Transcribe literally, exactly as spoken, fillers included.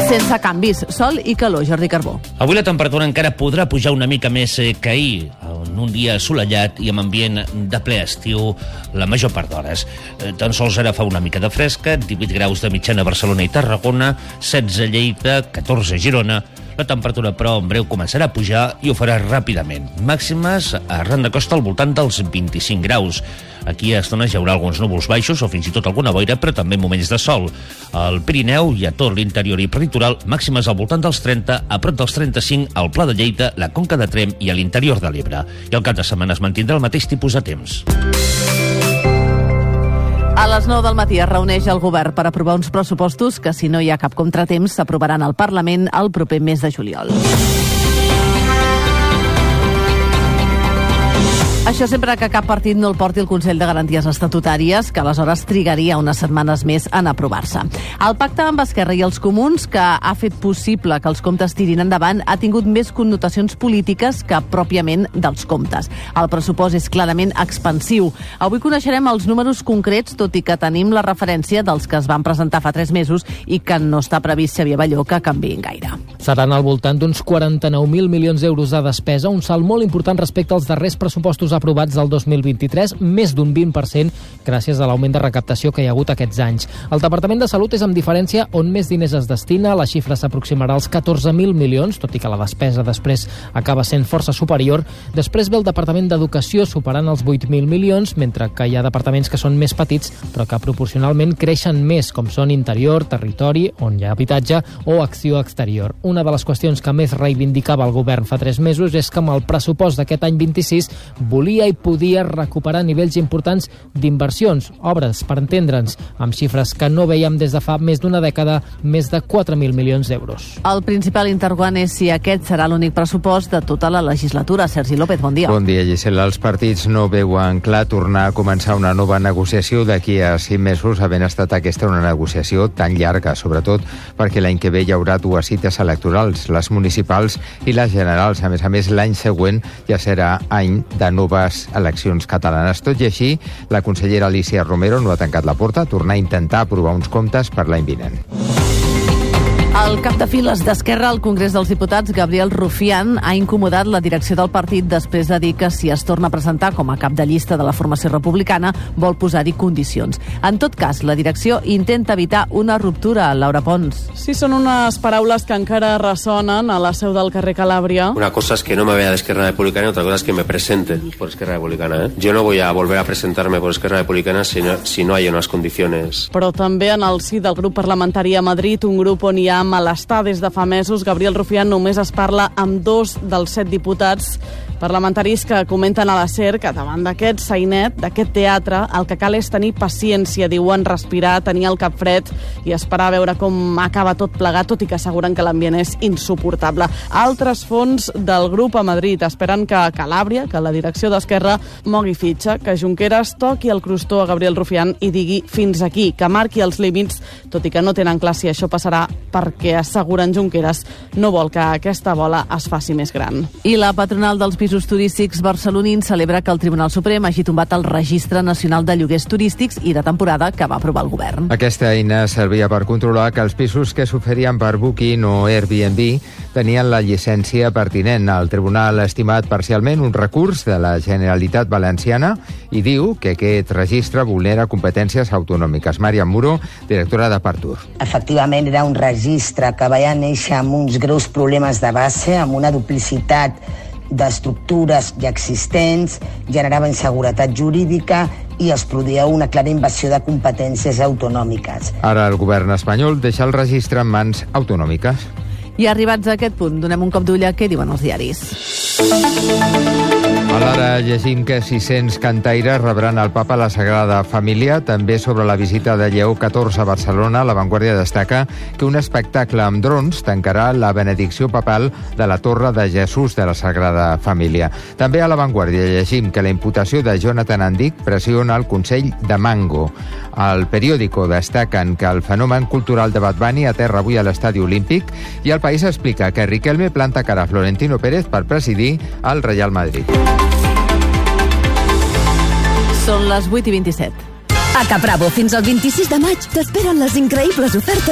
sense canvis, sol i calor. Jordi Carbó. Avui la temperatura encara podrà pujar una mica més que ahir, en un dia assolellat i amb ambient de ple estiu la major part d'hores. Tan sols ara fa una mica de fresca, divuit graus de mitjana a Barcelona i Tarragona, setze a Lleida, catorze a Girona. La temperatura, però, en breu començarà a pujar i ho farà ràpidament. Màximes arran de costa al voltant dels vint-i-cinc graus. Aquí a estones hi haurà alguns núvols baixos o fins i tot alguna boira, però també moments de sol. Al Pirineu i a tot l'interior i prelitoral, màximes al voltant dels trenta, a prop dels trenta-cinc al Pla de Lleida, la Conca de Tremp i a l'interior de l'Ebre. I el cap de setmana es mantindrà el mateix tipus de temps. A les nou del matí es reuneix el govern per aprovar uns pressupostos que, si no hi ha cap contratemps, s'aprovaran al Parlament el proper mes de juliol. Això sempre que cap partit no el porti al Consell de Garanties Estatutàries, que aleshores trigaria unes setmanes més en aprovar-se. El pacte amb Esquerra i els Comuns, que ha fet possible que els comptes tirin endavant, ha tingut més connotacions polítiques que pròpiament dels comptes. El pressupost és clarament expansiu. Avui coneixerem els números concrets, tot i que tenim la referència dels que es van presentar fa tres mesos i que no està previst, Xavier Balló, que canviïn gaire. Seran al voltant d'uns quaranta-nou mil milions d'euros de despesa, un salt molt important respecte als darrers pressupostos aprovats del dos mil vint-i-tres, més d'un vint per cent gràcies a l'augment de recaptació que hi ha hagut aquests anys. El Departament de Salut és amb diferència on més diners es destina, la xifra s'aproximarà als catorze mil milions, tot i que la despesa després acaba sent força superior. Després ve el Departament d'Educació superant els vuit mil milions, mentre que hi ha departaments que són més petits però que proporcionalment creixen més, com són Interior, Territori, on hi ha habitatge, o Acció Exterior. Una de les qüestions que més reivindicava el govern fa tres mesos és que amb el pressupost d'aquest any vint-i-sis volia i podia recuperar nivells importants d'inversions, obres, per entendre'ns, amb xifres que no veiem des de fa més d'una dècada, més de quatre mil milions d'euros. El principal interrogant és si aquest serà l'únic pressupost de tota la legislatura. Sergi López, bon dia. Bon dia, Gisela. Els partits no veuen clar tornar a començar una nova negociació d'aquí a cinc mesos, havent estat aquesta una negociació tan llarga, sobretot perquè l'any que ve hi haurà dues cites electorals, les municipals i les generals. A més a més, l'any següent ja serà any de noves eleccions catalanes. Tot i així, la consellera Alícia Romero no ha tancat la porta a tornar a intentar aprovar uns comptes per l'any vinent. El cap de files d'Esquerra al Congrés dels Diputats, Gabriel Rufián, ha incomodat la direcció del partit després de dir que si es torna a presentar com a cap de llista de la formació republicana vol posar-hi condicions. En tot cas, la direcció intenta evitar una ruptura. Laura Pons. Sí, són unes paraules que encara ressonen a la seu del carrer Calàbria. Una cosa es que no me vea de Esquerra Republicana y otra cosa es que me presente por Esquerra Republicana. ¿eh? Yo no voy a volver a presentarme por Esquerra Republicana si no, si no hay unas condiciones. Però també en el si del grup parlamentari a Madrid, un grup on hi ha malestar des de fa mesos. Gabriel Rufián només es parla amb dos dels set diputats parlamentaris que comenten a la SER que davant d'aquest sainet, d'aquest teatre, el que cal és tenir paciència, diuen, respirar, tenir el cap fred i esperar a veure com acaba tot plegat, tot i que asseguren que l'ambient és insuportable. Altres fons del grup a Madrid esperen que Calàbria, que la direcció d'Esquerra, mogui fitxa, que Junqueras toqui el crostó a Gabriel Rufián i digui fins aquí, que marqui els límits, tot i que no tenen clar si això passarà perquè, asseguren Junqueras, no vol que aquesta bola es faci més gran. I la patronal dels pisos turístics barcelonins celebra que el Tribunal Suprem hagi tombat el Registre Nacional de Lloguers Turístics i de temporada que va aprovar el govern. Aquesta eina servia per controlar que els pisos que s'oferien per Booking o Airbnb tenien la llicència pertinent. El tribunal ha estimat parcialment un recurs de la Generalitat Valenciana i diu que aquest registre vulnera competències autonòmiques. Màriam Muro, directora de Partur. Efectivament, era un registre que va néixer amb uns greus problemes de base, amb una duplicitat d'estructures ja existents, generava inseguretat jurídica i es produïa una clara invasió de competències autonòmiques. Ara el govern espanyol deixa el registre en mans autonòmiques. I arribats a aquest punt, donem un cop d'ull a què diuen els diaris. A l'ara llegim que sis-cents cantaires rebran el papa a la Sagrada Família. També sobre la visita de Lleó catorze a Barcelona, La Vanguardia destaca que un espectacle amb drons tancarà la benedicció papal de la Torre de Jesús de la Sagrada Família. També a La Vanguardia llegim que la imputació de Jonathan Andic pressiona el Consell de Mango. Al periòdico destaquen que el fenomen cultural de Bad Bunny aterra avui a l'Estadi Olímpic i el País explica que Riquelme planta cara a Florentino Pérez per presidir el Real Madrid. Són les vuit i vint-i-set. A Capravo, fins al vint-i-sis de maig, t'esperen les increïbles ofertes